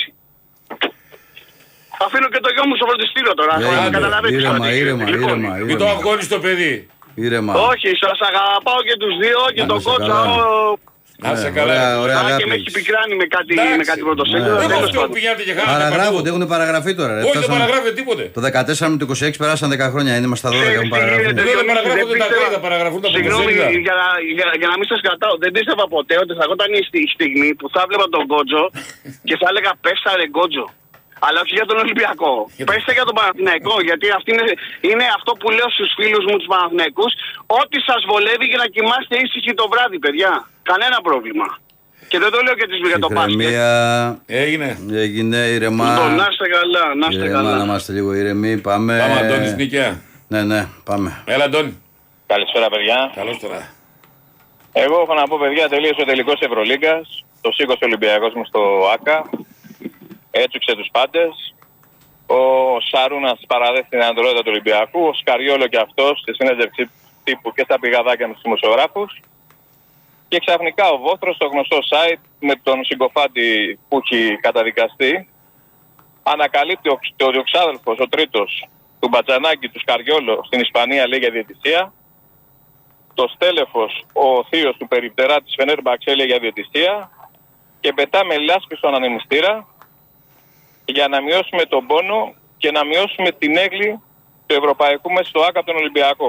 Αφήνω και το γιο μου στο φροντιστήριο τώρα. Καταλαβαίνετε. Ήρεμα, ήρεμα, ήρεμα. Μην το αγχώνεις το παιδί. Ήρεμα. Όχι, σας αγαπάω και τους δύο και τον Κότσα. Να σε καλά. Ωραία, αγάπη. Και με έχει πικράνει με κάτι, με κάτι πρωτοσέλιδο. Δεν αυτό που πηγαίνετε και χάνετε. Παραγράφονται, έχουν παραγραφεί τώρα. Όχι, δεν παραγράφεται τίποτε. Το δεκατέσσερα με το είκοσι έξι περάσαν δέκα χρόνια. Είναι στα δώδεκα έχουν παραγραφεί. Δεν παραγράφονται τα τρία, παραγραφούν τα Συγγνώμη, για να μην σας κρατάω, δεν πίστευα ποτέ ότι θα γόταν η στιγμή που θα βλέπα τον Γκότζο και θα έλεγα πέσα ρε Γκότζο. Αλλά όχι για τον Ολυμπιακό. Πέστε για τον Παναθηναϊκό. Γιατί αυτή είναι, είναι αυτό που λέω στους φίλους μου τους Παναθηναϊκούς. Ό,τι σας βολεύει για να κοιμάστε ήσυχοι το βράδυ, παιδιά. Κανένα πρόβλημα. Και δεν το λέω και για το μπάσκετ. Έγινε. Έγινε ηρεμά. Να είστε καλά, να είστε ηρεμά, καλά. να είμαστε λίγο ηρεμοί. Πάμε. Πάμε, Αντώνης Νικαία. Ναι, ναι, πάμε. Έλα, Αντώνη. Καλησπέρα, παιδιά. Καλώς τώρα. Εγώ έχω να πω, παιδιά, τελείωσε ο τελικός Ευρωλίγκας. Το σήκωσε ο Ολυμπιακός μου στο ΆΚΑ. Έτσουξε τους πάντες. Ο Σαρούνας παραδέχτηκε την ανατολότητα του Ολυμπιακού. Ο Σκαριόλο και αυτός στη συνέντευξη τύπου και στα πηγαδάκια με τους δημοσιογράφους. Και ξαφνικά ο Βόθρος στο γνωστό site με τον συγκοφάτη που έχει καταδικαστεί ανακαλύπτει ότι ο ξάδελφος, ο τρίτος του Μπατζανάκη, του Σκαριόλο στην Ισπανία λέει για διαιτησία. Το στέλεφος, ο θείος του περιπτερά της Φενέρμπαξ λέει για διαιτησία. Και πετάμε λάσπη στον ανεμιστήρα για να μειώσουμε τον πόνο και να μειώσουμε την έγκλη του Ευρωπαϊκού μέσα στο ΆΚΑ από τον Ολυμπιακό.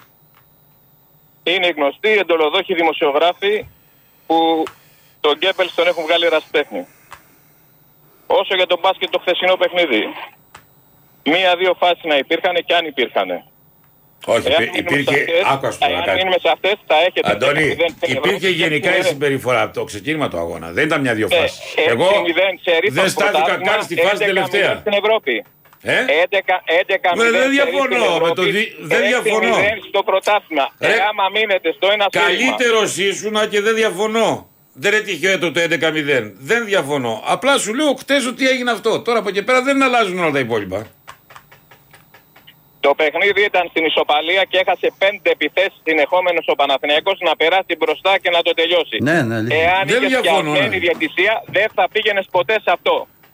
Είναι γνωστοί εντολοδόχοι δημοσιογράφοι που τον Γκέμπελς τον έχουν βγάλει ερασιτέχνη. Όσο για τον μπάσκετ το χθεσινό παιχνίδι. Μία-δύο φάσεις να υπήρχαν και αν υπήρχαν. Όχι, υπήρχε. Άκουα σου Αν μείνουμε σε αυτές θα έχετε. Αντώνη, υπήρχε γενικά η συμπεριφορά από το ξεκίνημα του αγώνα. Δεν ήταν μια-δύο φάσεις. Εγώ δεν στάθηκα καν στη φάση τελευταία. Στην Ευρώπη. Ε? έντεκα μηδέν δεν διαφωνώ. Με το δι... Δεν διαφωνώ. Στο πρωτάθλημα. Ε, άμα μείνετε στο ένα καλύτερος ήσουνα και δεν διαφωνώ. Δεν είναι τυχαίο το έντεκα μηδέν. Δεν διαφωνώ. Απλά σου λέω χτες ότι έγινε αυτό. Τώρα από εκεί πέρα δεν αλλάζουν όλα τα υπόλοιπα. Το παιχνίδι ήταν στην ισοπαλία και έχασε πέντε επιθέσεις συνεχόμενες ο Παναθηναϊκός να περάσει μπροστά και να το τελειώσει. Ναι, ναι, Εάν είχες πιασμένη ναι. διαιτησία, δεν θα πήγαινες ποτέ σε αυτό.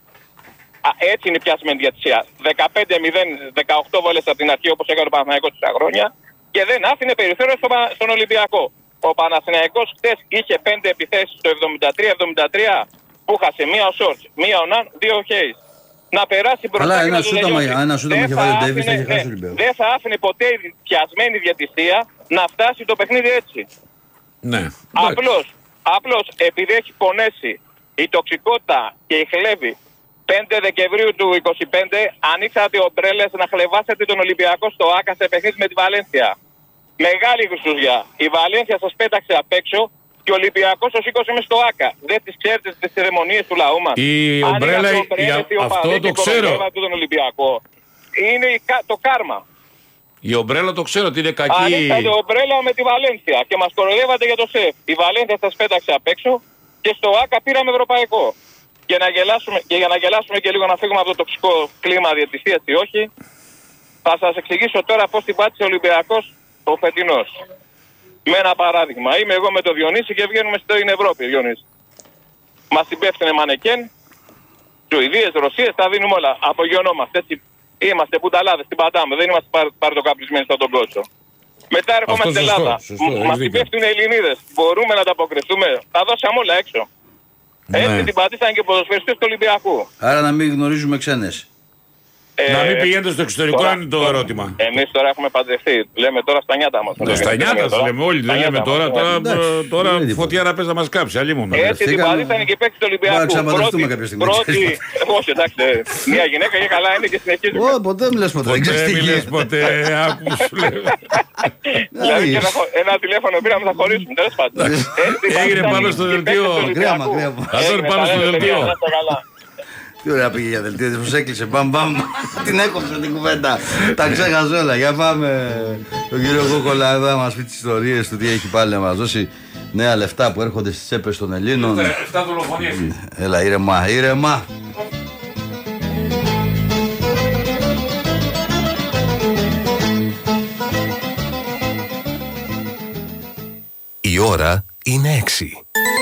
Α, έτσι είναι η πιασμένη διαιτησία. δεκαπέντε μηδέν, δεκαοκτώ βόλες από την αρχή όπως έκανε ο Παναθηναϊκός τόσα χρόνια και δεν άφηνε περιθώριο στο, στον Ολυμπιακό. Ο Παναθηναϊκός χτες είχε πέντε επιθέσεις στο εβδομήντα τρία εβδομήντα τρία που είχασε μία ο Σόρτς, μία ο Ναν, δύο ο Χέις. Να περάσει μπροστά. Αλλά και ένα να το τελειώσει. ένα σούταμα είχε βάλει ο Ντέβις, θα είχε χάσει ο Ολυμπιακός. Δεν θα άφηνε ποτέ η πιασμένη διαιτησία να φτάσει το παιχνίδι έτσι. Ναι. Απλώς, απλώς επειδή έχει πονέσει η τοξικότητα και η χλέβη πέντε Δεκεμβρίου του είκοσι πέντε, ανοίξατε ομπρέλες να χλεβάσετε τον Ολυμπιακό στο ΆΚΑ σε παιχνίδι με τη Βαλένθια. Μεγάλη γρουσουζιά. Η Βαλένθια σας πέταξε απ' έξω και ο Ολυμπιακός το σήκωσε μες στο ΆΚΑ. Δεν τις ξέρετε τις θερεμονίες του λαού μας. Η ομπρέλα, αυτό το ξέρω. Τον Ολυμπιακό. Είναι το κάρμα. Η ομπρέλα το ξέρω ότι είναι κακή. Ανοίξατε ομπρέλα με τη Βαλένθια και μας κοροϊδεύατε για το ΣΕΦ. Η Βαλένθια σας πέταξε απ' έξω και στο ΆΚΑ πήραμε ευρωπαϊκό. Και, να γελάσουμε, και για να γελάσουμε και λίγο να φύγουμε από το τοξικό κλίμα διαιτησίας ή όχι, θα σας εξηγήσω τώρα πώς την πάτησε ο Ολυμπιακός ο φετινός. Με ένα παράδειγμα. Είμαι εγώ με το Διονύση και βγαίνουμε στην Ευρώπη, Διονύση. Μας συμπέφτουνε μανεκέν, Σουηδίες, Ρωσίες, τα δίνουμε όλα. Απογειωνόμαστε. Έτσι είμαστε πουταλάδες, την πατάμε. Δεν είμαστε παρτοκαπλισμένοι στον κόσμο. Μετά έρχομαστε στην Ελλάδα. Μας συμπέφτουν οι Ελληνίδες. Μπορούμε να τα αποκριθούμε. Τα δώσαμε όλα έξω. Ναι. Έτσι την πατήσαν και ποδοσφαιριστές του Ολυμπιακού. Άρα να μην γνωρίζουμε ξένες. Ε, να μην πηγαίνετε στο εξωτερικό τώρα, είναι το τώρα, ερώτημα. Εμείς τώρα έχουμε παντρευτεί. Λέμε τώρα στα νιάτα μας. Ναι, στα νιάτα σας λέμε όλοι. Δεν λέμε τώρα. Τώρα, Εντάξει, τώρα φωτιά να πες να μας κάψει. Αλλήμον. Έτσι την πατήσαν και παίκτες του Ολυμπιακού. Μπορεί να ξαναπαντρευτούμε κάποια στιγμή. Πρώτη, όχι εντάξει. Μια γυναίκα και καλά είναι και συνεχίζει. Ω, ποτέ μιλες ποτέ. Ποτέ μιλες ποτέ. Άκου σου λέω. Δηλαδή ένα τηλέφωνο πήραμε θα χωρίσουμε. Τέλος πάντων. Έγινε πάνω στο δελτίο. Μακριά, μακριά. Αυτό πάνω στο δελτίο. Τι ωραία πήγε για δελτίο, δεν σου έκλεισε. Μπαμ, μπαμ. Την έκοψε την κουβέντα. Τα ξέχασε όλα. Για πάμε τον κύριο Κόκολα εδώ να μας πει τις ιστορίες του τι έχει πάλι να μας δώσει. Νέα λεφτά που έρχονται στις τσέπες των Ελλήνων. Λεφτά δολοφονίες. Έλα, ήρεμα, ήρεμα. Η ώρα είναι έξι.